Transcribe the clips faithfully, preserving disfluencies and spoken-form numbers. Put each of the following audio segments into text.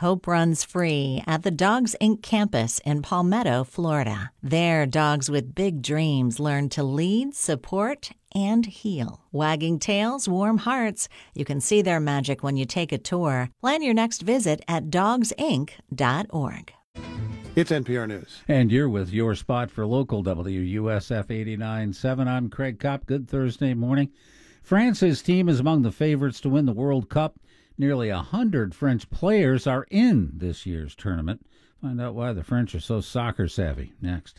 Hope runs free at the Dogs Incorporated campus in Palmetto, Florida. There, dogs with big dreams learn to lead, support, and heal. Wagging tails, warm hearts. You can see their magic when you take a tour. Plan your next visit at dogs inc dot org. It's N P R News. And you're with your spot for local W U S F eighty-nine point seven. I'm Craig Kopp. Good Thursday morning. France's team is among the favorites to win the World Cup. Nearly a hundred French players are in this year's tournament. Find out why the French are so soccer savvy next.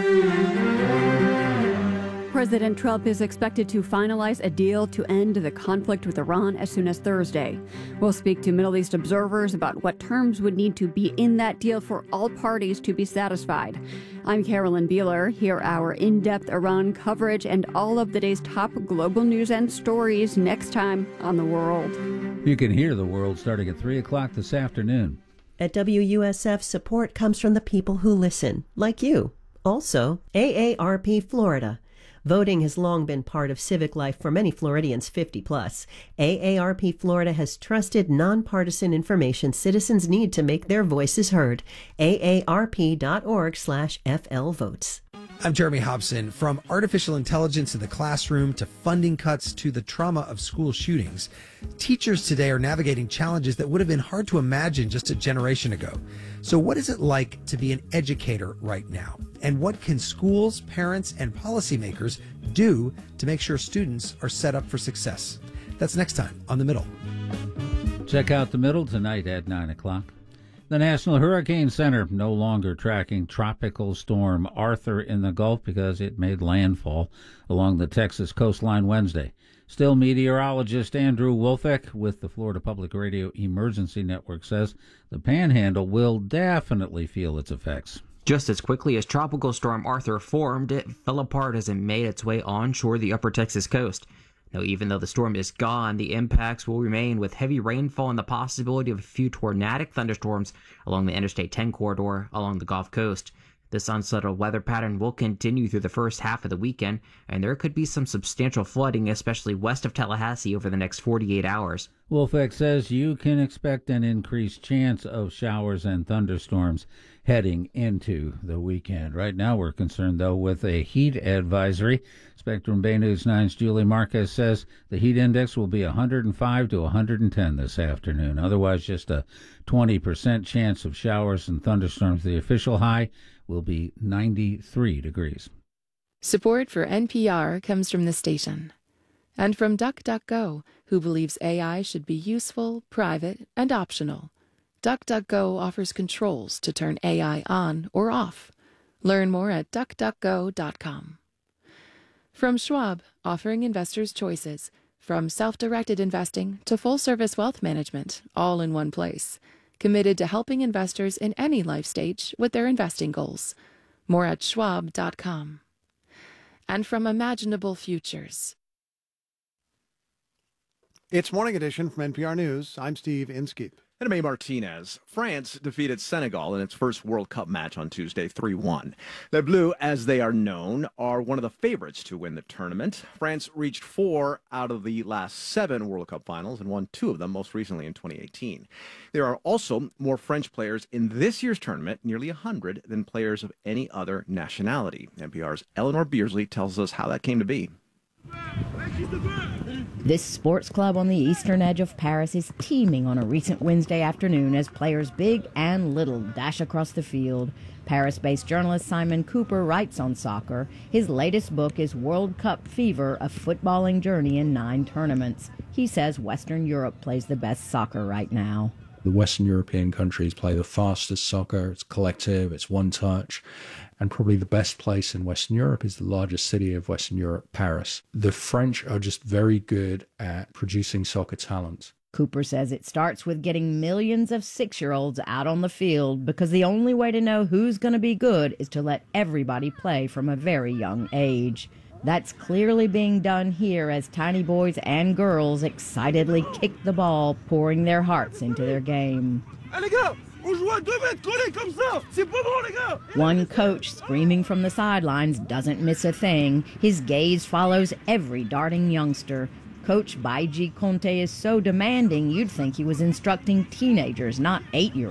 President Trump is expected to finalize a deal to end the conflict with Iran as soon as Thursday. We'll speak to Middle East observers about what terms would need to be in that deal for all parties to be satisfied. I'm Carolyn Beeler. Hear our in-depth Iran coverage and all of the day's top global news and stories next time on The World. You can hear The World starting at three o'clock this afternoon. At W U S F, support comes from the people who listen, like you. Also, A A R P Florida. Voting has long been part of civic life for many Floridians fifty plus. A A R P Florida has trusted, nonpartisan information citizens need to make their voices heard. A A R P dot org slash F L votes. I'm Jeremy Hobson. From artificial intelligence in the classroom to funding cuts to the trauma of school shootings, teachers today are navigating challenges that would have been hard to imagine just a generation ago. So what is it like to be an educator right now? And what can schools, parents, and policymakers do to make sure students are set up for success? That's next time on The Middle. Check out The Middle tonight at nine o'clock. The National Hurricane Center no longer tracking Tropical Storm Arthur in the Gulf because it made landfall along the Texas coastline Wednesday. Still, meteorologist Andrew Wolfeck with the Florida Public Radio Emergency Network says the Panhandle will definitely feel its effects. Just as quickly as Tropical Storm Arthur formed, it fell apart as it made its way onshore the upper Texas coast. Now, even though the storm is gone, the impacts will remain with heavy rainfall and the possibility of a few tornadic thunderstorms along the Interstate ten corridor along the Gulf Coast. This unsettled weather pattern will continue through the first half of the weekend, and there could be some substantial flooding, especially west of Tallahassee, over the next forty-eight hours. Wolfeck says you can expect an increased chance of showers and thunderstorms heading into the weekend. Right now we're concerned, though, with a heat advisory. Spectrum Bay News nine's Julie Marquez says the heat index will be one hundred five to one hundred ten this afternoon. Otherwise, just a twenty percent chance of showers and thunderstorms. The official high will be ninety-three degrees. Support for N P R comes from the station and from DuckDuckGo, who believes A I should be useful, private, and optional. DuckDuckGo offers controls to turn A I on or off. Learn more at duck duck go dot com. From Schwab, offering investors choices, from self-directed investing to full-service wealth management, all in one place. Committed to helping investors in any life stage with their investing goals. More at schwab dot com. And from Imaginable Futures. It's Morning Edition from N P R News. I'm Steve Inskeep. And May Martinez. France defeated Senegal in its first World Cup match on Tuesday, three one. The Bleu, as they are known, are one of the favorites to win the tournament. France reached four out of the last seven World Cup finals and won two of them, most recently in twenty eighteen. There are also more French players in this year's tournament, nearly one hundred, than players of any other nationality. N P R's Eleanor Beardsley tells us how that came to be. This sports club on the eastern edge of Paris is teeming on a recent Wednesday afternoon as players big and little dash across the field. Paris-based journalist Simon Cooper writes on soccer. His latest book is World Cup Fever, a footballing journey in nine tournaments. He says Western Europe plays the best soccer right now. The Western European countries play the fastest soccer. It's collective, it's one touch. And probably the best place in Western Europe is the largest city of Western Europe, Paris. The French are just very good at producing soccer talent. Cooper says it starts with getting millions of six-year-olds out on the field because the only way to know who's going to be good is to let everybody play from a very young age. That's clearly being done here as tiny boys and girls excitedly kick the ball, pouring their hearts into their game. One coach screaming from the sidelines doesn't miss a thing. His gaze follows every darting youngster. Coach Baiji Conte is so demanding you'd think he was instructing teenagers, not eight-year-olds.